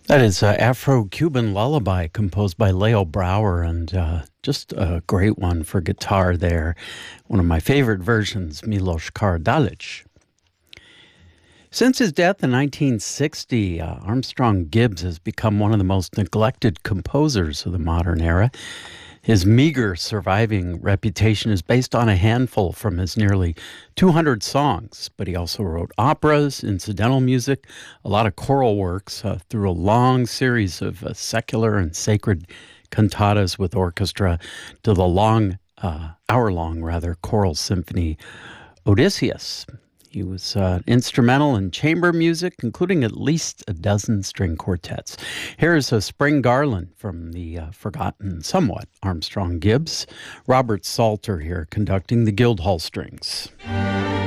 That is Afro-Cuban Lullaby composed by Leo Brower, and just a great one for guitar there. One of my favorite versions, Milos Kardalic. Since his death in 1960, Armstrong Gibbs has become one of the most neglected composers of the modern era. His meager surviving reputation is based on a handful from his nearly 200 songs, but he also wrote operas, incidental music, a lot of choral works through a long series of secular and sacred cantatas with orchestra to the hour-long choral symphony Odysseus. He was instrumental in chamber music, including at least a dozen string quartets. Here's a Spring Garland from the forgotten, somewhat, Armstrong Gibbs. Robert Salter here conducting the Guildhall Strings.